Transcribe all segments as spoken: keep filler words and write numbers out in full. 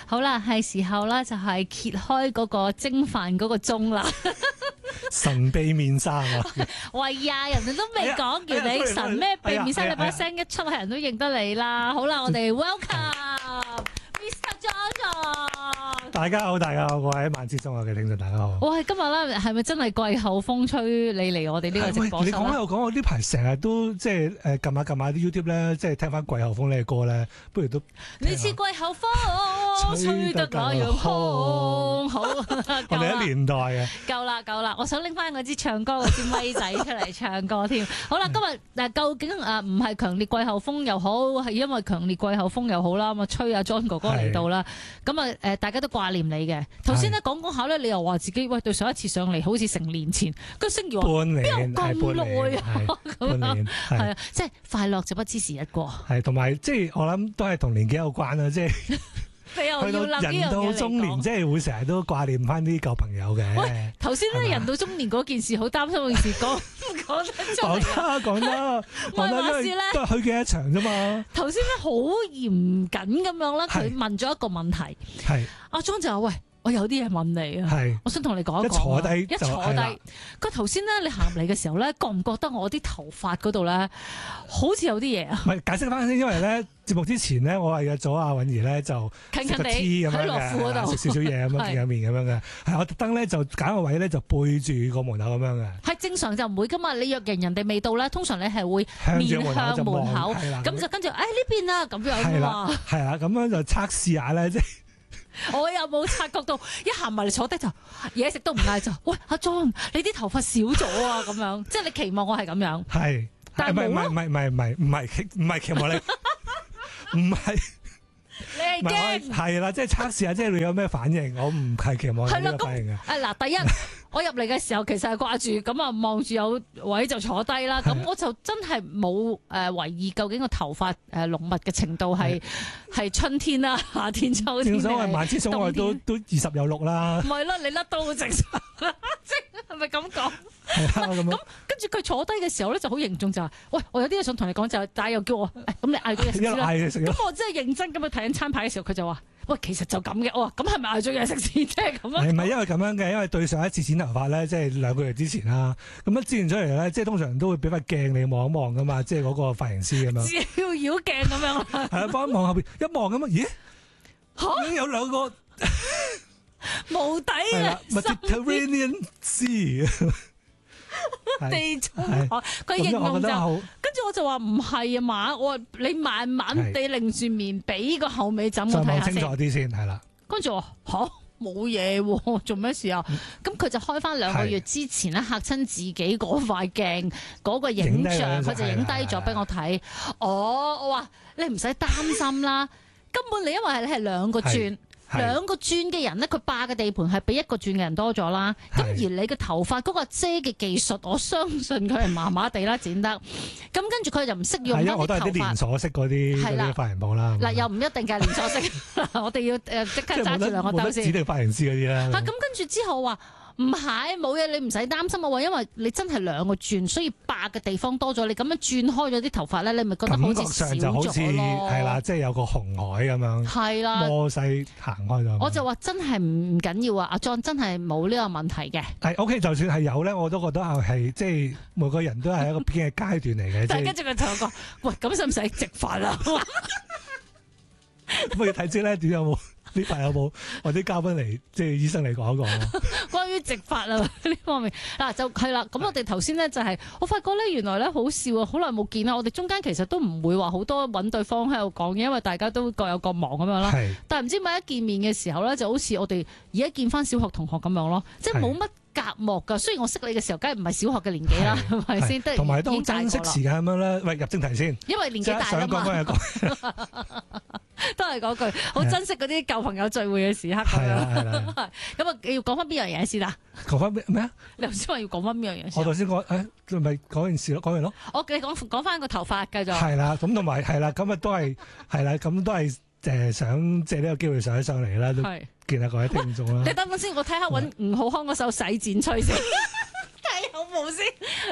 好啦，係時候啦，就係揭開嗰個蒸飯嗰個鐘啦。 神秘面紗啊！ 喂呀，人哋都未講完， 哎、 你神咩秘面紗？ 哎、 你把聲一出，係人都認得你啦。好啦，我哋 welcome，Mister John。 大家好，大家好，各位萬千中學嘅聽眾，大家好。 喂，今日咧係咪真係季候風吹你嚟我哋呢個直播室？ 你講開我講，我呢排成日都即係誒撳下撳下啲 YouTube 咧，即係聽翻季候風呢個歌咧，不如都呢次季候風吹得那樣風，好， 我哋一年代嘅。 夠啦夠啦，我想拎翻嗰支唱歌嗰支咪仔出嚟唱歌添。好啦，今日嗱究竟誒唔係強烈季候風又好，係因為強烈季候風又好啦，咁啊吹阿 John 哥哥嚟到啦，咁啊誒大家都掛念你嘅。頭先咧講講下咧，你又話自己喂對上一次上嚟好似成年前，跟住星爺話半年邊有咁耐啊？ 半年係啊，即係快樂就不知時日過。 係同埋即係我諗都係同年紀有關啦，即係。 你又去到人到中年，即係會成日都掛念翻啲舊朋友嘅。 喂，頭先咧人到中年嗰件事，好擔心嗰件事，講講得出嚟。 講得講得，講得因為都係去嘅一場啫嘛。 頭先咧好嚴謹咁樣啦，佢問咗一個問題。 係阿莊就話：喂，我有啲嘢問你啊。 係， 我想同你講一講。 一坐低， 一坐低。佢頭先咧，你行嚟嘅時候咧，覺唔覺得我啲頭髮嗰度咧，好似有啲嘢啊？ 唔係解釋翻先，因為咧。節目之前咧，我係約咗阿允兒咧，就近近地喺樂富嗰度食少少嘢咁樣見下面咁樣嘅。係我特登咧就揀個位咧就背住個門口咁樣嘅。 係正常就唔會噶嘛，你約人人哋未到咧，通常你係會面向門口，咁就跟住誒呢邊啊咁樣㗎嘛。 係啦，咁樣就測試下咧，即係我又冇察覺到，一行埋嚟坐低就嘢食都唔嗌就，喂阿 John，你啲頭髮少咗啊咁樣，即係你期望我係咁樣。 係， 但係唔係唔係唔係唔係唔係唔係期望你。唔係， 你係驚係啦，即係測試下，即係你有咩反應，我唔係期望有呢個反應嘅。 誒嗱，第一我入嚟嘅時候其實係掛住咁啊，望住有位就坐低啦。咁我就真係冇誒懷疑究竟個頭髮誒濃密嘅程度係係春天啦、夏天、秋天。正所謂萬千寵愛都都二十有六啦。 唔係啦，你甩到好正常，即係咪咁講？ 係啊，咁樣。 跟住佢坐低嘅時候咧，就好凝重就話：喂，我有啲嘢想同你講，就但係又叫我誒，咁你嗌咗嘢食先啦。咁我真係認真咁去睇緊餐牌嘅時候，佢就話：喂，其實就咁嘅。我話：咁係咪嗌咗嘢食先？即係咁樣。 係咪因為咁樣嘅？因為對上一次剪頭髮咧，即係兩個月之前啦。咁樣剪完出嚟咧，即係通常都會俾塊鏡你望一望噶嘛，即係嗰個髮型師咁樣。 照妖鏡咁樣。 係啊，幫一望後邊一望咁啊，咦？嚇！已經有兩個無底嘅 Mediterranean Sea。 地中海，佢形容就，跟住我就話唔係啊嘛，我話你慢慢地擰住面，俾個後尾枕我睇下先， 清楚啲先，係啦。 跟住我吓冇嘢喎，做咩事啊？咁佢就開翻兩個月之前咧嚇親自己嗰塊鏡嗰個影像，佢就影低咗俾我睇。哦，我話你唔使擔心啦，根本你因為你係兩個轉。兩個轉嘅人咧，佢霸嘅地盤係比一個轉嘅人多咗啦。咁而你嘅頭髮嗰個遮嘅技術，我相信佢係麻麻地啦，剪得。咁跟住佢就唔識用嗰啲頭髮。係啊，我都係啲連鎖式嗰啲嗰啲髮型鋪啦。嗱，又唔一定嘅連鎖式，我哋要誒即刻揸住兩個兜先。 指定髮型師嗰啲啦。 嚇！咁跟住之後話。唔係冇嘢，你唔使擔心啊！因為你真係兩個轉，所以霸嘅地方多咗，你咁樣轉開咗啲頭髮咧，你咪覺得好似少咗咯。感覺上就好似係啦，即係有個紅海咁樣。係啦，摩西行開咗。我就話真係唔緊要啊！阿 John 真係冇呢個問題嘅。係 OK， 就算係有咧，我都覺得係即係每個人都係一個偏嘅階段嚟嘅。但係跟住佢同我講：喂，咁使唔使植髮啊？ 不如睇先咧，點有冇？呢排有冇或者嘉賓嚟，即係醫生嚟講一講？ 關於植髮啊呢方面嗱就係啦，咁我哋頭先咧就係、是、我發覺咧原來咧好笑啊，好耐冇見啦，我哋中間其實都唔會話好多揾對方喺度講嘅，因為大家都各有各忙咁樣啦。但係唔知咪一見面嘅時候咧，就好似我哋而家見翻小學同學咁樣咯，即係冇乜隔膜㗎。雖然我識你嘅時候，梗係唔係小學嘅年紀啦，係咪先？同埋都珍惜時間咁樣咧。喂，入正題先，因為年紀大啊嘛。都係嗰句，好珍惜嗰啲舊朋友聚會嘅時刻咁樣。咁啊，要講翻邊樣嘢先啦？講翻咩啊？你頭先話要講翻邊樣嘢先？我頭先講誒，咪講件事咯，講完咯。我你講講翻個頭髮繼續。係啦，咁同埋係啦，咁啊都係係啦，咁都係誒想借呢個機會上一上嚟啦，都見下各位聽眾啦。你等陣先，我睇下揾吳浩康嗰首《洗剪吹》先。睇有冇先啱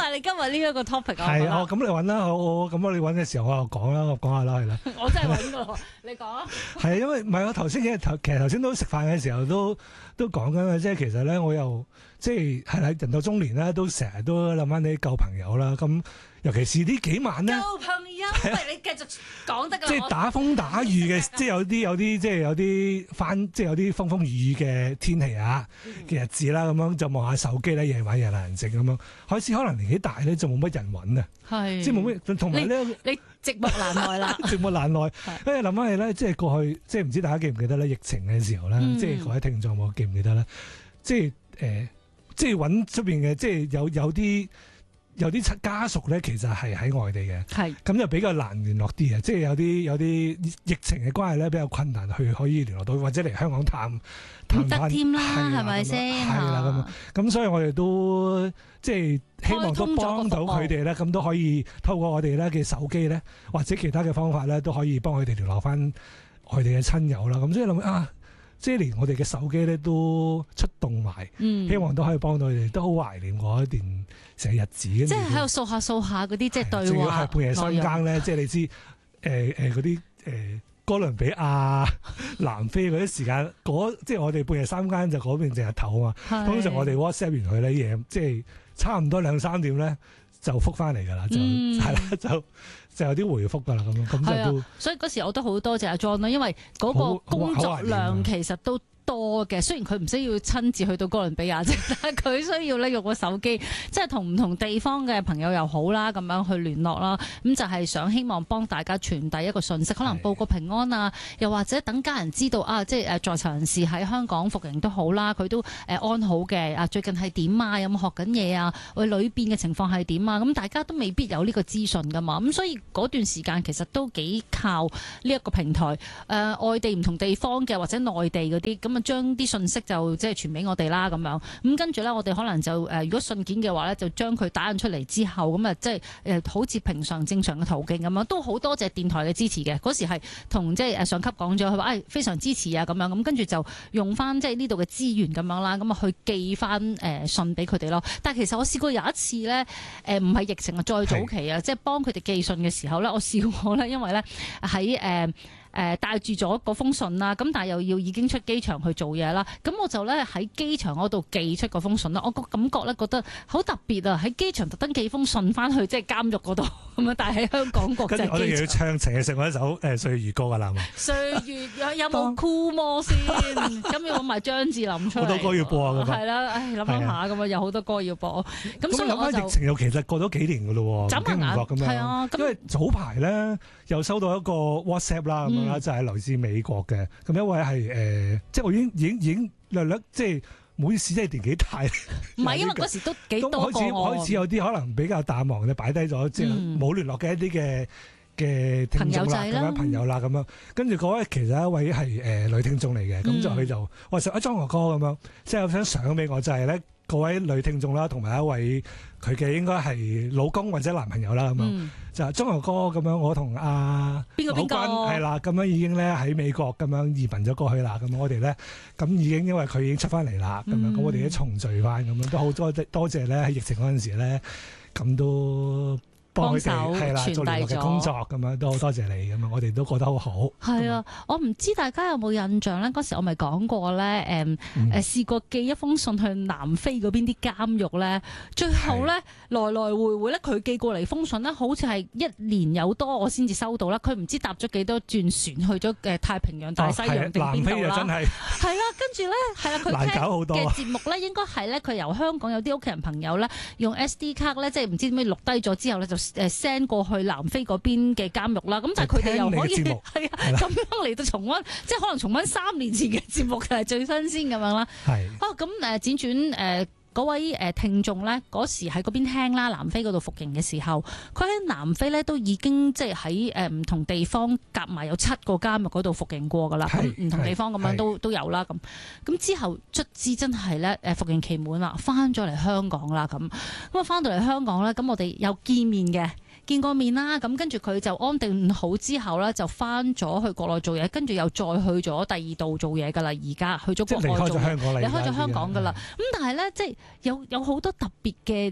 晒你今日呢一個 topic 啊！ 係哦，咁你揾啦，我我咁我你揾嘅時候我又講啦，我講下啦，係啦。 我真係揾噶咯，你講啊！ 係啊，因為唔係我頭先其實頭其實頭先都食飯嘅時候都都講緊啊，即係其實咧我又即係係啦，人到中年咧都成日都諗翻啲舊朋友啦，咁尤其是呢幾晚咧， 舊朋友，喂，你繼續講得㗎啦。 即係打風打雨嘅，即係有啲有啲即係有啲翻，即係有啲風風雨雨嘅天氣啊嘅日子啦，咁樣就望下手機咧，夜晚夜闌人靜咁樣，開始可能年紀大咧就冇乜人揾啊， 係即係冇乜，同埋咧你寂寞難耐啦， 寂寞難耐。因為諗翻起咧，即係過去，即係唔知大家記唔記得咧？疫情嘅時候咧， 嗯即係各位聽眾我記唔記得咧？即係誒、呃，即係揾出邊嘅，即係有有啲。有啲家屬咧，其實係喺外地嘅， 係咁就比較難聯絡啲嘅，即係有啲有啲疫情嘅關係咧，比較困難去可以聯絡到，或者嚟香港探探得添啦， 係係咪先？ 係啦，咁啊，咁所以我哋都即係希望都幫到佢哋咧，咁都可以透過我哋咧嘅手機咧，或者其他嘅方法咧，都可以幫佢哋聯絡翻外地嘅親友啦。咁所以諗啊，即係連我哋嘅手機咧都出動埋， 嗯、 希望都可以幫到佢哋，都好懷念嗰一段成日子。即係喺度掃下掃下嗰啲即係對話。 仲要係半夜三更咧，即係你知誒誒嗰啲誒哥倫比亞、南非嗰啲時間，即係我哋半夜三更就嗰邊淨係唞啊嘛。通常我哋 WhatsApp 完佢咧，夜即係差唔多兩三點咧就覆翻嚟㗎啦，就係啦、嗯，就就有啲回覆㗎啦，咁樣咁就都。 所以嗰時我都好多謝阿 John 啦，因為嗰個工作量其實都多嘅，雖然佢唔需要親自去到哥倫比亞啫，但係佢需要咧用個手機，即係同唔同地方嘅朋友又好啦，咁樣去聯絡啦。咁就係想希望幫大家傳遞一個訊息，可能報個平安啊，又或者等家人知道啊，即係誒在囚人士喺香港服刑都好啦，佢都誒安好嘅啊，最近係點啊？有冇學緊嘢啊？喂，裏邊嘅情況係點啊？咁大家都未必有呢個資訊噶嘛，咁所以嗰段時間其實都幾靠呢一個平台誒、呃，外地唔同地方嘅或者內地嗰啲咁。將啲信息就即係傳俾我哋啦，咁樣咁跟住咧，我哋可能就誒、呃，如果信件嘅話咧，就將佢打印出嚟之後，咁啊即係誒，好似平常正常嘅途徑咁樣，都好多謝電台嘅支持嘅。嗰時係同即係誒上級講咗，佢話誒非常支持啊，咁樣咁跟住就用翻即係呢度嘅資源咁樣啦，咁啊去寄翻誒信俾佢哋咯。但係其實我試過有一次咧，誒唔係疫情啊，再早期啊，即係幫佢哋寄信嘅時候咧，我試過咧，因為咧喺誒。誒帶住咗嗰封信啦，咁但係又要已經出機場去做嘢啦，咁我就咧喺機場嗰度寄出嗰封信啦。我個感覺咧覺得好特別啊！喺機場特登寄封信翻去即係監獄嗰度咁樣，但係喺香港國際機場。跟住我哋又要唱陳奕迅嗰一首誒《歲月如歌》㗎啦嘛。歲月有有冇酷魔先？咁要揾埋張智霖出嚟。好多歌要播啊！係啦，唉諗諗下咁啊，有好多歌要播。咁所以我就疫情又其實過咗幾年㗎咯喎，眨下眼咁樣。係啊，因為早排咧又收到一個 WhatsApp 啦咁樣。就係來自美國嘅，咁一位係誒、呃，即係我已經已經已經略略，即係唔好意思，即係年紀大。唔係，因為嗰時都幾多個開始開始有啲可能比較淡忘嘅擺低咗，即係冇聯絡嘅一啲嘅嘅聽眾啦，咁樣朋友啦，咁樣跟住嗰位其實一位係誒、呃、女聽眾嚟嘅，咁、嗯、就佢就話想一張哥哥咁樣，即係有張相俾我，就係咧嗰位女聽眾啦，同埋一位佢嘅應該係老公或者男朋友啦，咁樣、嗯、就係張哥哥咁樣，我同阿邊個邊個係啦，咁樣已經咧喺美國咁樣移民咗過去啦，咁我哋咧咁已經因為佢已經出翻嚟啦，咁樣咁我哋都重聚翻，咁樣都好多多謝咧喺疫情嗰陣時咧，咁都。幫佢哋係啦，做聯絡嘅工作咁樣都好多謝你咁樣，我哋都覺得好好。係啊，我唔知大家有冇印象咧？嗰時我咪講過咧，誒、嗯、誒、嗯、試過寄一封信去南非嗰邊啲監獄咧，最後咧來來回回咧，佢寄過嚟封信咧，好似係一年有多我先至收到啦。佢唔知搭咗幾多轉船去咗誒太平洋、大西洋定邊度啦？係啦，跟住咧係啦，佢聽嘅節目咧，應該係咧佢由香港有啲屋企人朋友咧用 S D 卡咧，即係唔知點樣錄低咗之後咧就。誒 send 過去南非嗰邊嘅監獄啦，咁但係佢哋又可以係啊咁樣嚟到重溫，即係可能重溫三年前嘅節目係最新鮮咁樣啦。係啊，咁誒輾轉誒嗰位誒聽眾咧，嗰時喺嗰邊聽啦，南非嗰度服刑嘅時候，佢喺南非咧都已經即係喺誒唔同地方夾埋有七個監獄嗰度服刑過噶啦，咁唔同地方咁樣都都有啦。咁咁之後卒之真係咧誒服刑期滿啦，翻咗嚟香港啦咁，咁啊翻到嚟香港咧，咁我哋有見面嘅。見過面啦，咁跟住佢就安定好之後咧，就翻咗去國內做嘢，跟住又再去咗第二度做嘢噶啦。而家去咗國外做嘢，離開咗香港啦，離開咗香港噶啦。咁但係咧，即係有有好多特別嘅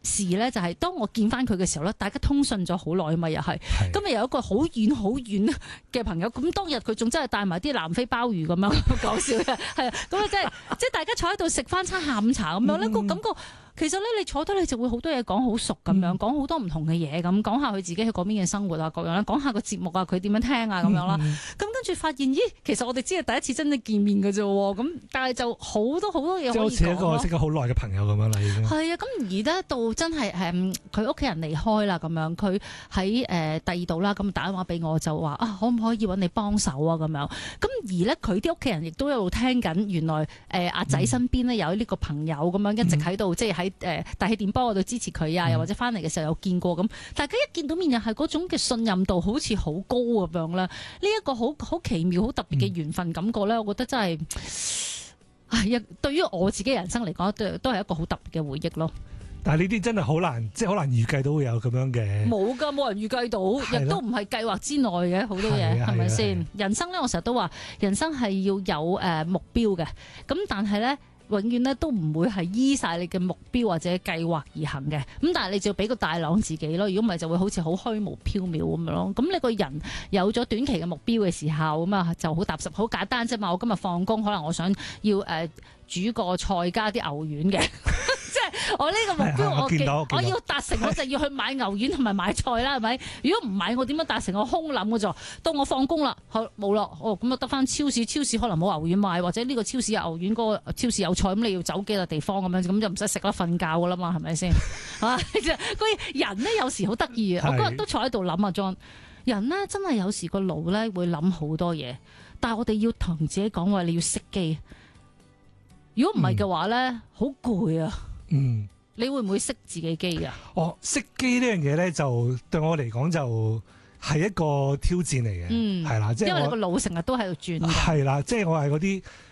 事咧，就係當我見翻佢嘅時候咧，大家通訊咗好耐嘛，又係。今日有一個好遠好遠嘅朋友，咁當日佢仲真係帶埋啲南非鮑魚咁樣講笑嘅，係啊，咁啊即係即係大家坐喺度食翻餐下午茶咁樣咧，個感覺。其實咧，你坐低你就會好多嘢講，好熟咁樣，講好多唔同嘅嘢咁，講下佢自己喺嗰邊嘅生活啊，各樣啦，講下個節目啊，佢點樣聽啊咁樣啦。咁跟住發現，咦，其實我哋只係第一次真正見面嘅啫喎。咁但係就好多好多嘢可以講咯。即係好似一個識咗好耐嘅朋友咁樣啦，已經。係啊，咁而家到真係誒，佢屋企人離開啦，咁樣佢喺誒第二度啦，咁打電話俾我就話啊，可唔可以揾你幫手啊咁樣。咁而咧，佢啲屋企人亦都一路聽緊，原來誒阿仔身邊咧有呢個朋友咁樣一直喺度，即係喺。誒大氣電波嗰度支持佢啊，又或者翻嚟嘅時候有見過咁，大家一見到面又係嗰種嘅信任度好似好高咁樣啦。呢、這、一個好好奇妙、好特別嘅緣分感覺咧，我覺得真係，唉，對於我自己人生嚟講，都都係一個好特別嘅回憶咯。 但係呢啲真係好難，即係好難預計到會有咁樣嘅。冇㗎，冇人預計到，亦都唔係計劃之內嘅好多嘢，係咪先？人生咧，我成日都話，人生係要有誒目標嘅，咁但係咧。永遠咧都唔會係依晒你嘅目標或者計劃而行嘅，咁但係你就要俾個大朗自己咯，如果唔係就會好似好虛無縹緲咁樣咯。咁你個人有咗短期嘅目標嘅時候，咁啊就好踏實，好簡單啫嘛。我今日放工，可能我想要誒、呃、煮個菜加啲牛丸嘅，即係我呢個目標我，我，我要達成，我就要去買牛丸同埋買菜啦，係咪？如果唔買，我點樣達成？我空諗嘅啫。到我放工啦，好冇啦，哦咁啊得翻超市，超市可能冇牛丸賣，或者呢個超市有牛丸，嗰、嗰個超市有菜，咁你要走幾個地方咁樣，咁就唔使食啦，瞓覺噶啦嘛，係咪先？啊，人咧有時好得意啊！我嗰日都坐喺度諗啊 John， 人咧真係有時個腦咧會諗好多嘢，但係我哋要同自己講話，你要熄機。如果唔係嘅話咧，好攰啊！嗯，你會唔會熄自己機噶？ 哦，熄機呢樣嘢咧，就對我嚟講就係一個挑戰嚟嘅，係啦、嗯，即係因為你個腦成日都喺度轉。係啦，即係我係嗰啲